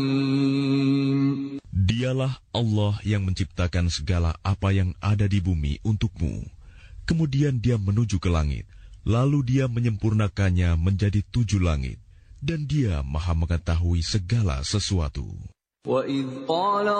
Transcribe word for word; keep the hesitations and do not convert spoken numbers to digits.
Dialah Allah yang menciptakan segala apa yang ada di bumi untukmu. Kemudian Dia menuju ke langit, lalu Dia menyempurnakannya menjadi tujuh langit, dan Dia Maha mengetahui segala sesuatu. وَإِذْ قَالَ